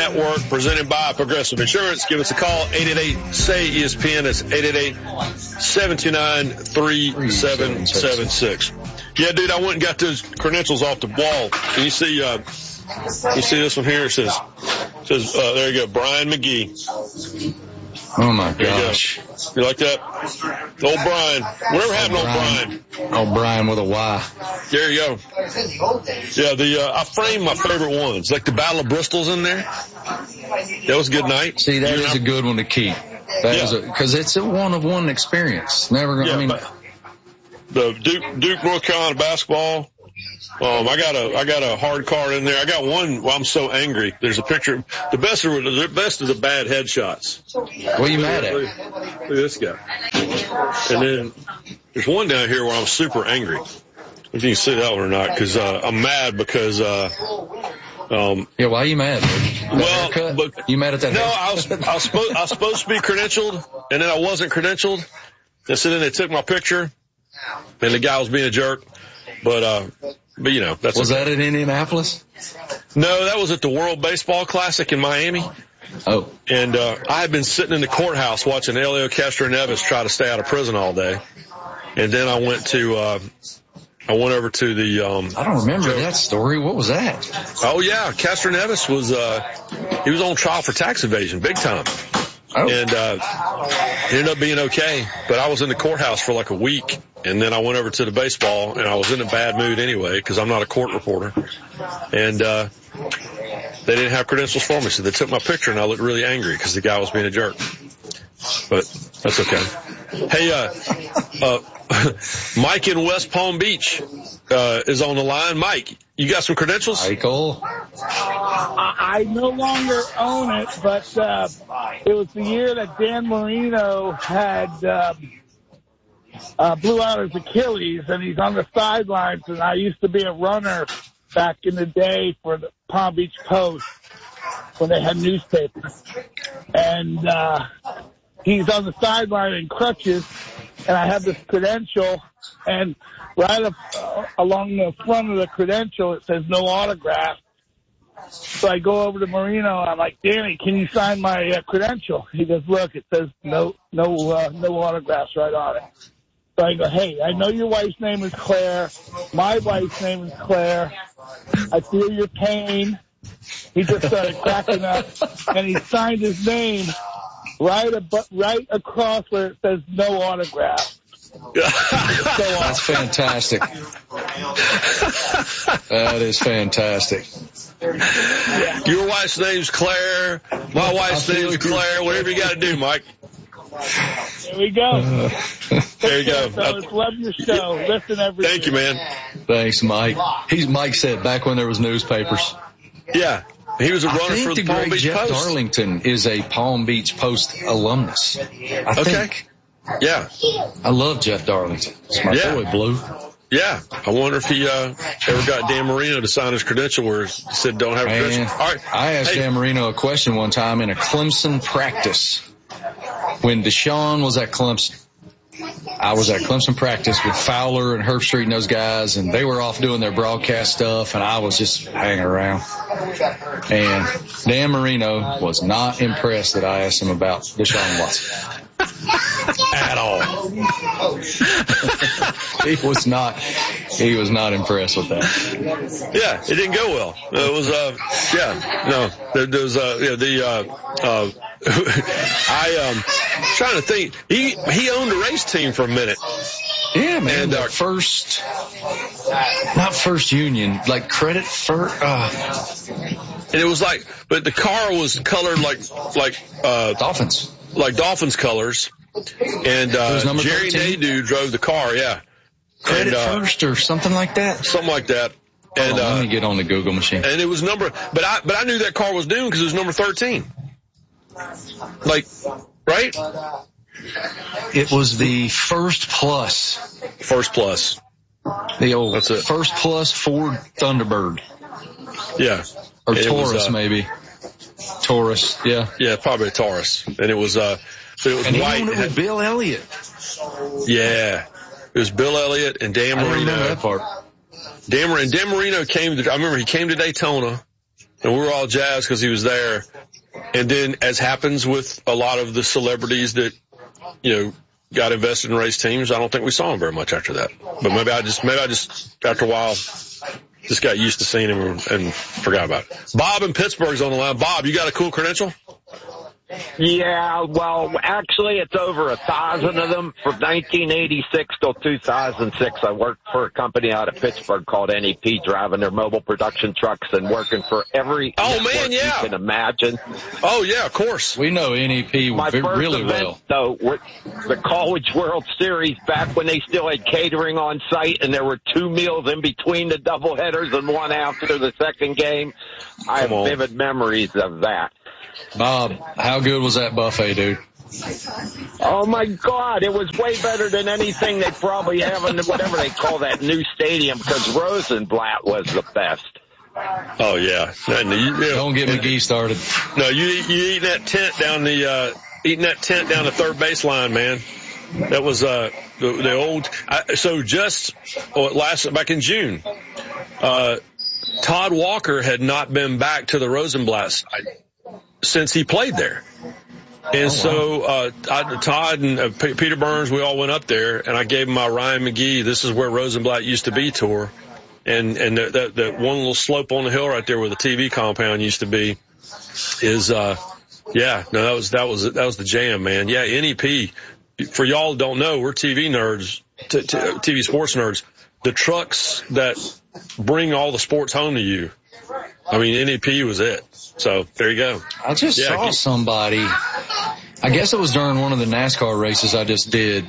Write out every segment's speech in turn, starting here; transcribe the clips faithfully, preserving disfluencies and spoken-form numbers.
Network, presented by Progressive Insurance. Give us a call, eight eight eight, S A Y, E S P N. That's eight eight eight, seven two nine, three seven seven six. Yeah, dude, I went and got those credentials off the wall. Can you see, uh, you see this one here? It says, it says, uh, there you go, Brian McGee. Oh, my gosh. You, you like that? Old Brian. Whatever happened to old Brian? Old Brian with a Y. There you go. Yeah, the uh, I framed my favorite ones. Like the Battle of Bristol's in there. That was a good night. See, that you is know? a good one to keep. That yeah. is a, because it's a one-of-one experience. Never gonna, yeah, I mean. The Duke, Duke, North Carolina basketball. Um, I got a, I got a hard card in there. I got one. Well, I'm so angry. There's a picture. The best are the best are the bad headshots. What are you mad at? Look, look at this guy. And then there's one down here where I'm super angry. If you can see that one or not, because uh, I'm mad because. Uh, um, yeah, why are you mad? That well, but, you mad at that? No, I was I was supposed I was supposed to be credentialed, and then I wasn't credentialed. And so then they took my picture, and the guy was being a jerk. But, uh, but you know, that's was okay. that in Indianapolis? No, that was at the World Baseball Classic in Miami. Oh. And, uh, I had been sitting in the courthouse watching Elio Castro Neves try to stay out of prison all day. And then I went to, uh, I went over to the, um, I don't remember Joe. that story. What was that? Oh yeah. Castro Neves was, uh, he was on trial for tax evasion, big time. Oh. And, uh, it ended up being okay, but I was in the courthouse for like a week. And then I went over to the baseball, and I was in a bad mood anyway because I'm not a court reporter. And uh they didn't have credentials for me, so they took my picture, and I looked really angry because the guy was being a jerk. But that's okay. Hey, uh, uh Mike in West Palm Beach uh is on the line. Mike, you got some credentials? Michael. I, I no longer own it, but uh it was the year that Dan Marino had um, Uh, blew out his Achilles, and he's on the sidelines, and I used to be a runner back in the day for the Palm Beach Post when they had newspapers. And uh, he's on the sideline in crutches, and I have this credential, and right up uh, along the front of the credential it says no autograph. So I go over to Marino, I'm like, Danny, can you sign my uh, credential? He goes, look, it says no no uh, no autographs right on it. So I go, hey, I know your wife's name is Claire. My wife's name is Claire. I feel your pain. He just started cracking up, and he signed his name right ab- right across where it says no autograph. So That's fantastic. That is fantastic. Yeah. Your wife's name's Claire. My wife's name's Claire. Whatever you got to do, Mike. There we go. Uh, there you go. Fellas, love your show. Listen every Thank you, man. Thanks, Mike. He's Mike said back when there was newspapers. Yeah. He was a runner I think for the, the Palm great Beach Jeff Post. Darlington is a Palm Beach Post alumnus. I okay. think. Yeah. I love Jeff Darlington. It's my yeah. boy, Blue. Yeah. I wonder if he uh ever got Dan Marino to sign his credential where he said don't have a credential. All right. I asked hey. Dan Marino a question one time in a Clemson practice. When Deshaun was at Clemson, I was at Clemson practice with Fowler and Herbstreit and those guys, and they were off doing their broadcast stuff, and I was just hanging around. And Dan Marino was not impressed that I asked him about Deshaun Watson. At all. he was not, he was not impressed with that. Yeah, it didn't go well. It was, uh, yeah, no, there, there was, uh, yeah, the, uh, uh, I, um, trying to think, he, he owned a race team for a minute. Yeah, man, and, the uh, first, not First Union, like Credit First, uh. And it was like, but the car was colored like, like, uh, Dolphins. Like Dolphins colors. And, uh, Jerry Nadeau drove the car, yeah. Credit and, uh, First or something like that? Something like that. And, oh, uh, let me get on the Google machine. And it was number, but I, but I knew that car was doomed because it was number thirteen. Like, right? It was the First Plus. First Plus. The old That's it. First Plus Ford Thunderbird. Yeah. Or and Taurus, was, uh, maybe. Taurus, yeah. Yeah, probably a Taurus. And it was, uh, but it was and white. And he owned it with Bill Elliott. Yeah. It was Bill Elliott and Dan Marino. I remember that part. Dan, and Dan Marino came to, I remember he came to Daytona and we were all jazzed because he was there. And then, as happens with a lot of the celebrities that, you know, got invested in race teams, I don't think we saw him very much after that. But maybe I just, maybe I just, after a while, just got used to seeing him and, and forgot about it. Bob in Pittsburgh's on the line. Bob, you got a cool credential? Yeah, well, actually, it's over a thousand of them. From nineteen eighty-six till two thousand six, I worked for a company out of Pittsburgh called N E P, driving their mobile production trucks and working for every oh man, yeah, you can imagine. Oh yeah, of course. We know N E P My first really event, well. Though, the College World Series, back when they still had catering on site, and there were two meals in between the doubleheaders and one after the second game. I have on. vivid memories of that. Bob, how good was that buffet, dude? Oh, my God. It was way better than anything they probably have in whatever they call that new stadium, because Rosenblatt was the best. Oh, yeah. And you, you, Don't get McGee started. No, you you eating that tent down the uh, eating that tent down the third baseline, man. That was uh, the, the old. I, so just oh, last back in June, uh, Todd Walker had not been back to the Rosenblatt side since he played there. And oh, so, wow. uh, I, Todd and uh, P- Peter Burns, we all went up there, and I gave him my Ryan McGee, this is where Rosenblatt used to be tour. And, and that, that, that one little slope on the hill right there where the T V compound used to be is, uh, yeah, no, that was, that was, that was the jam, man. Yeah, N E P, for y'all who don't know, we're T V nerds, t- t- T V sports nerds. The trucks that bring all the sports home to you, I mean, N E P was it. So there you go. I just yeah, saw somebody, I guess it was during one of the NASCAR races I just did.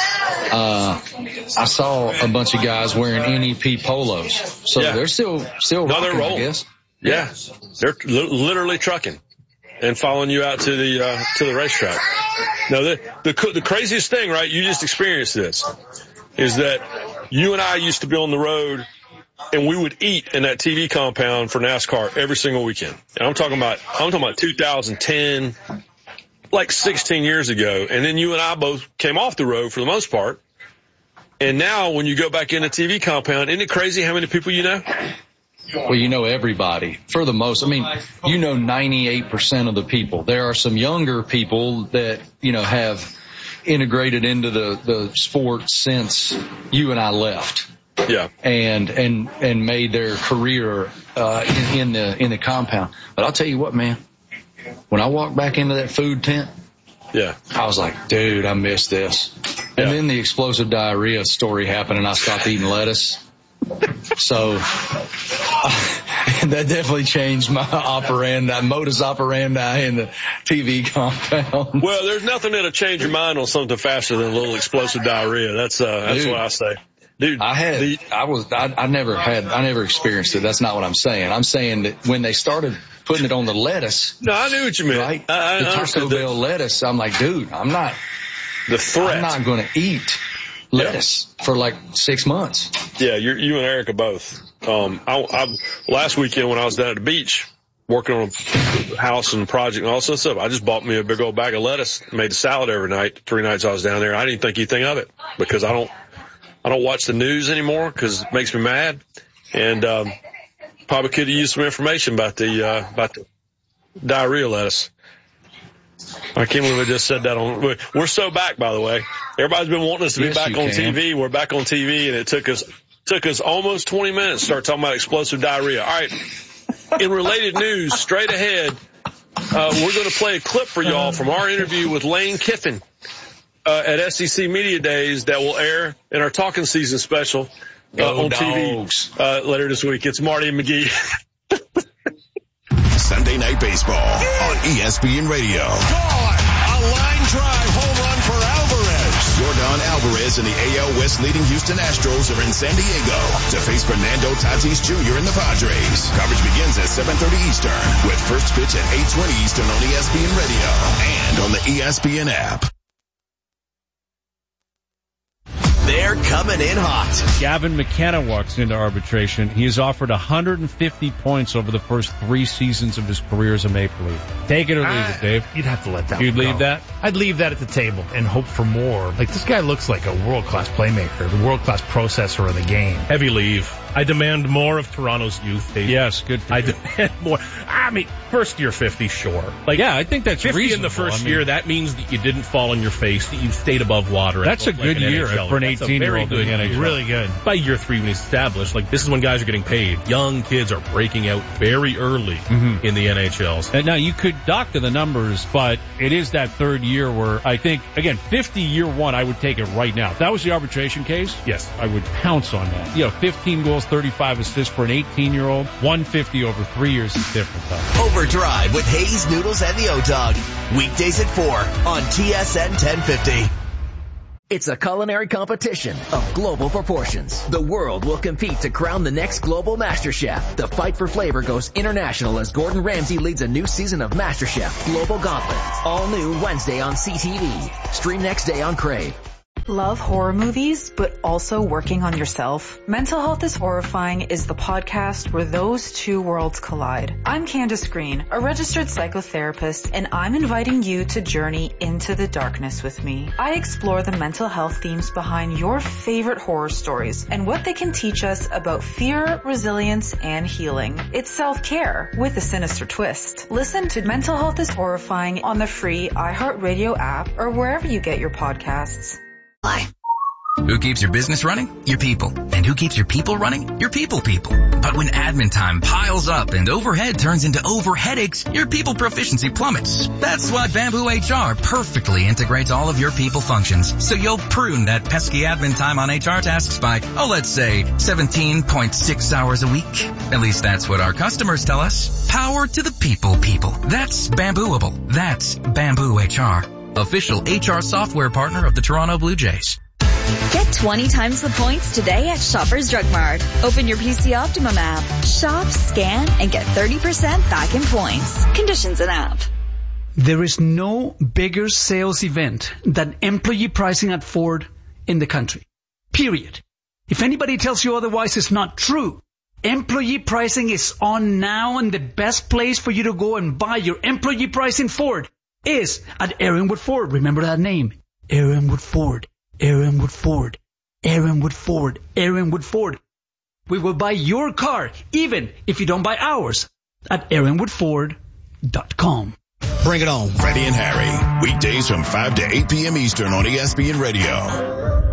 Uh, I saw a bunch of guys wearing N E P polos. So yeah. they're still, still no, rocking, they're rolling. I guess. Yeah. They're li- literally trucking and following you out to the, uh, to the racetrack. Now, the, the, the craziest thing, right? You just experienced this, is that you and I used to be on the road and we would eat in that T V compound for NASCAR every single weekend. And I'm talking about, I'm talking about two thousand ten, like sixteen years ago. And then you and I both came off the road for the most part. And now when you go back in the T V compound, isn't it crazy how many people you know? Well, you know everybody for the most. I mean, you know ninety-eight percent of the people. There are some younger people that, you know, have integrated into the, the sport since you and I left. Yeah. And, and, and made their career, uh, in, in the, in the compound. But I'll tell you what, man, when I walked back into that food tent, yeah, I was like, dude, I missed this. And yeah. then the explosive diarrhea story happened and I stopped eating lettuce. So uh, that definitely changed my operandi, modus operandi in the T V compound. Well, there's nothing that'll change your mind on something faster than a little explosive diarrhea. That's, uh, that's Dude. what I say. Dude, I had, the, I was, I, I never had, I never experienced it. That's not what I'm saying. I'm saying that when they started putting it on the lettuce. No, I knew what you meant. Right? I, I the Taco Bell that. lettuce. I'm like, dude, I'm not, the threat. I'm not going to eat lettuce yeah. for like six months. Yeah, you're, you and Erica both. Um, I, I, last weekend when I was down at the beach working on a house and project and all that stuff, I just bought me a big old bag of lettuce, made a salad every night, three nights I was down there. I didn't think anything of it because I don't, I don't watch the news anymore because it makes me mad, and um, probably could have used some information about the uh, about the diarrhea lettuce. I can't believe I just said that on. We're so back, by the way. Everybody's been wanting us to be yes, back on can. T V. We're back on T V, and it took us took us almost twenty minutes to start talking about explosive diarrhea. All right. In related news, straight ahead, uh, we're going to play a clip for y'all from our interview with Lane Kiffin. Uh, at S E C Media Days that will air in our Talking Season special uh, on dogs. T V uh, later this week. It's Marty and McGee. Sunday Night Baseball on E S P N Radio. Gone! A line drive home run for Alvarez. Yordan Alvarez and the A L West leading Houston Astros are in San Diego to face Fernando Tatis Junior and the Padres. Coverage begins at seven thirty Eastern with first pitch at eight twenty Eastern on E S P N Radio and on the E S P N app. They're coming in hot. Gavin McKenna walks into arbitration. He has offered one hundred fifty points over the first three seasons of his career as a Maple Leaf. Take it or leave uh, it, Dave. You'd have to let that You'd one go. leave that? I'd leave that at the table and hope for more. Like, this guy looks like a world-class playmaker, the world-class processor of the game. Heavy leave. I demand more of Toronto's youth. They, yes, good for I you. demand more. I mean, first year fifty, sure. Like, yeah, I think that's fifty reasonable. in the first I mean, year, that means that you didn't fall on your face, that you stayed above water. That's a like good an year N H L. for an That's eighteen-year-old in the N H L. Really good. By year three, when he's established, like, this is when guys are getting paid. Young kids are breaking out very early mm-hmm. in the N H Ls. And now, you could doctor the numbers, but it is that third year where I think, again, fifty year one, I would take it right now. If that was the arbitration case, yes, I would pounce on that. You know, fifteen goals, thirty-five assists for an eighteen-year-old, one fifty over three years is different, though. Overdrive with Hayes, Noodles, and the O-Dog. Weekdays at four on T S N ten fifty. It's a culinary competition of global proportions. The world will compete to crown the next global master chef. The fight for flavor goes international as Gordon Ramsay leads a new season of MasterChef Global Gauntlet. All new Wednesday on C T V. Stream next day on Crave. Love horror movies, but also working on yourself? Mental Health is Horrifying is the podcast where those two worlds collide. I'm Candace Green, a registered psychotherapist, and I'm inviting you to journey into the darkness with me. I explore the mental health themes behind your favorite horror stories and what they can teach us about fear, resilience, and healing. It's self-care with a sinister twist. Listen to Mental Health is Horrifying on the free iHeartRadio app or wherever you get your podcasts. Who keeps your business running? Your people. And who keeps your people running? Your people people. But when admin time piles up and overhead turns into over headaches, your people proficiency plummets. That's why Bamboo H R perfectly integrates all of your people functions, so you'll prune that pesky admin time on H R tasks by, oh, let's say seventeen point six hours a week. At least that's what our customers tell us. Power to the people people. That's Bambooable. That's Bamboo H R. Official H R software partner of the Toronto Blue Jays. Get twenty times the points today at Shoppers Drug Mart. Open your P C Optimum app. Shop, scan, and get thirty percent back in points. Conditions in app. There is no bigger sales event than employee pricing at Ford in the country. Period. If anybody tells you otherwise, it's not true. Employee pricing is on now, and the best place for you to go and buy your employee pricing Ford is at Aaronwood Ford. Remember that name. Aaronwood Ford. Aaronwood Ford. Aaronwood Ford. Aaronwood Ford. We will buy your car, even if you don't buy ours, at aaronwood ford dot com. Bring it on. Freddie and Harry. Weekdays from five to eight p.m. Eastern on E S P N Radio.